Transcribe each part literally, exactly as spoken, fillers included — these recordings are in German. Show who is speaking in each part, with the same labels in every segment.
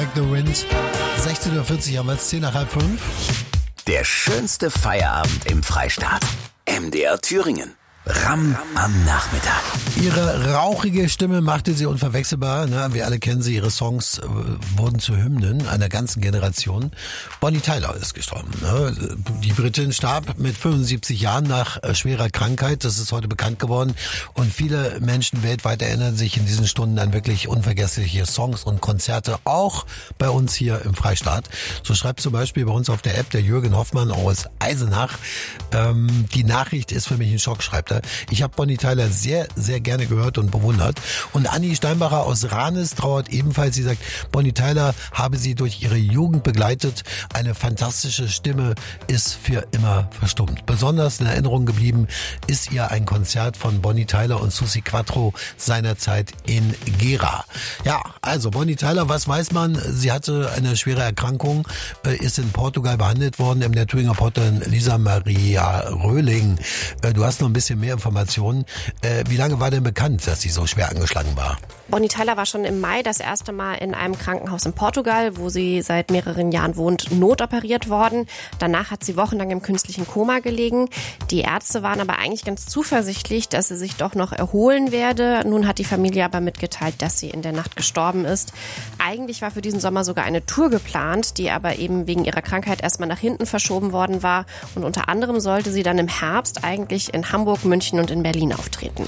Speaker 1: Like the Wind. sechzehn Uhr vierzig haben wir jetzt, zehn nach halb fünf.
Speaker 2: Der schönste Feierabend im Freistaat. M D R Thüringen. Ram am Nachmittag.
Speaker 1: Ihre rauchige Stimme machte sie unverwechselbar. Ne? Wir alle kennen sie, ihre Songs äh, wurden zu Hymnen einer ganzen Generation. Bonnie Tyler ist gestorben. Ne? Die Britin starb mit fünfundsiebzig Jahren nach äh, schwerer Krankheit. Das ist heute bekannt geworden. Und viele Menschen weltweit erinnern sich in diesen Stunden an wirklich unvergessliche Songs und Konzerte, auch bei uns hier im Freistaat. So schreibt zum Beispiel bei uns auf der App der Jürgen Hoffmann aus Eisenach. Ähm, die Nachricht ist für mich ein Schock, schreibt er. Ich habe Bonnie Tyler sehr, sehr gerne gehört und bewundert. Und Anni Steinbacher aus Ranis trauert ebenfalls. Sie sagt, Bonnie Tyler habe sie durch ihre Jugend begleitet. Eine fantastische Stimme, ist für immer verstummt. Besonders in Erinnerung geblieben ist ihr ein Konzert von Bonnie Tyler und Susi Quatro seinerzeit in Gera. Ja, also Bonnie Tyler, was weiß man? Sie hatte eine schwere Erkrankung, ist in Portugal behandelt worden. In der Thüringer Reporterin Lisa Maria Röhling. Du hast noch ein bisschen mehr Informationen. Äh, wie lange war denn bekannt, dass sie so schwer angeschlagen war?
Speaker 3: Bonnie Tyler war schon im Mai das erste Mal in einem Krankenhaus in Portugal, wo sie seit mehreren Jahren wohnt, notoperiert worden. Danach hat sie wochenlang im künstlichen Koma gelegen. Die Ärzte waren aber eigentlich ganz zuversichtlich, dass sie sich doch noch erholen werde. Nun hat die Familie aber mitgeteilt, dass sie in der Nacht gestorben ist. Eigentlich war für diesen Sommer sogar eine Tour geplant, die aber eben wegen ihrer Krankheit erstmal nach hinten verschoben worden war. Und unter anderem sollte sie dann im Herbst eigentlich in Hamburg, München und in Berlin auftreten.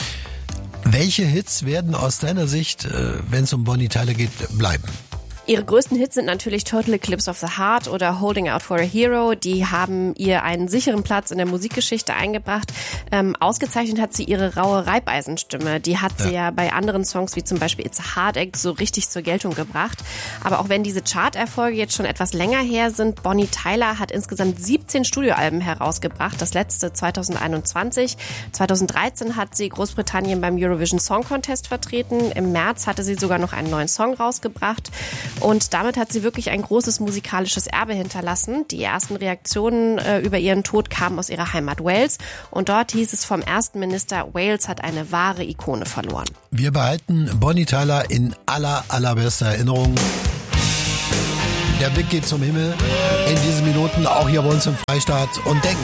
Speaker 1: Welche Hits werden aus deiner Sicht, wenn es um Bonnie Tyler geht, bleiben?
Speaker 3: Ihre größten Hits sind natürlich Total Eclipse of the Heart oder Holding Out for a Hero. Die haben ihr einen sicheren Platz in der Musikgeschichte eingebracht. Ähm, ausgezeichnet hat sie ihre raue Reibeisenstimme. Die hat sie ja. ja bei anderen Songs wie zum Beispiel It's a Heartache so richtig zur Geltung gebracht. Aber auch wenn diese Charterfolge jetzt schon etwas länger her sind, Bonnie Tyler hat insgesamt siebzehn Studioalben herausgebracht. Das letzte zwanzig einundzwanzig. zwanzig dreizehn hat sie Großbritannien beim Eurovision Song Contest vertreten. Im März hatte sie sogar noch einen neuen Song rausgebracht. Und damit hat sie wirklich ein großes musikalisches Erbe hinterlassen. Die ersten Reaktionen äh, über ihren Tod kamen aus ihrer Heimat Wales. Und dort hieß es vom ersten Minister, Wales hat eine wahre Ikone verloren.
Speaker 1: Wir behalten Bonnie Tyler in aller, allerbester Erinnerung. Der Blick geht zum Himmel in diesen Minuten, auch hier bei uns im Freistaat. Und denken